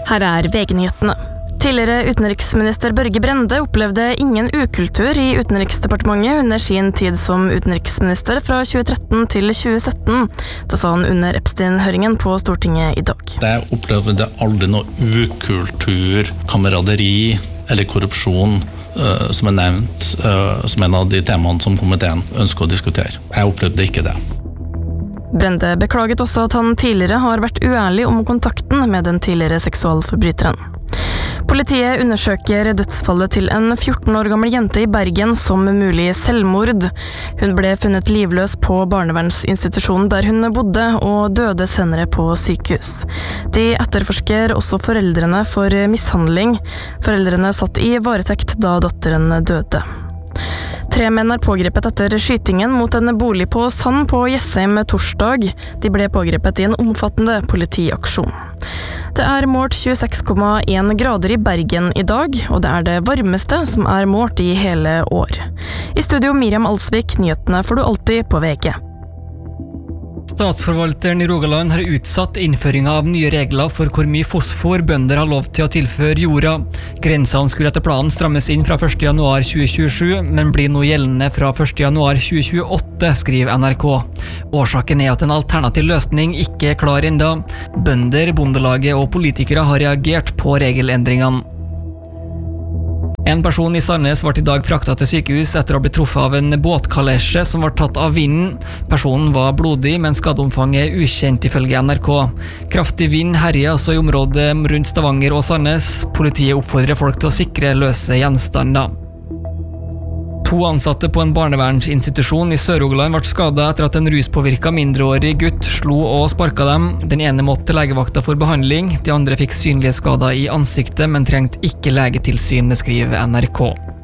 Her VG-nyhetene. Tidligere utenriksminister Børge Brende opplevde ingen ukultur i Utenriksdepartementet under sin tid som utenriksminister fra 2013 til 2017. Det sa han under Epstein-høringen på Stortinget i dag. Jeg opplevde aldri noe ukultur, kameraderi eller korrupsjon som nevnt som en av de temaene som komiteen ønsker å diskutere. Jeg opplevde ikke det. Brende beklaget også at han tidligere har vært uærlig om kontakten med den tidligere seksualforbryteren. Politiet undersøker dødsfallet til en 14 år gammel jente i Bergen som mulig selvmord. Hun ble funnet livløs på barnevernsinstitusjonen der hun bodde, og døde senere på sykehus. De etterforsker også foreldrene for mishandling. Foreldrene satt i varetekt da datteren døde. 3 menn pågrepet etter skytingen mot en bolig på Sand på Jessheim torsdag. De ble pågrepet i en omfattende politiaksjon. Det målt 26,1 grader i Bergen i dag, og det det varmeste som målt i hele år. I studio Miriam Alsvik, nyhetene får du alltid på VG. Statsforvalteren i Rogaland har utsatt innføringen av nye regler for hvor mye fosfor bønder har lov til å tilføre jorda. Grensene skulle etter planen strammes inn fra 1. januar 2027, men blir nå gjeldende fra 1. januar 2028, skriver NRK. Årsaken at en alternativ løsning ikke klar enda. Bønder, Bondelaget og politikere har reagert på regelendringene. En person i Sandnes ble i dag fraktet til sykehus etter å bli truffet av en båtkalesje som var tatt av vinden. Personen var blodig, men skadeomfanget ukjent ifølge NRK. Kraftig vind herjer altså i området rundt Stavanger og Sandnes. Politiet oppfordrer folk til å sikre løse gjenstander. 2 ansatte på en barnevernsinstitusjon i Sør-Rogaland ble skadet etter at en ruspåvirket mindreårig gutt slo og sparket dem. Den ene måtte til legevakta for behandling, de andre fikk synlige skader i ansiktet, men trengte ikke legetilsyn, skriver NRK.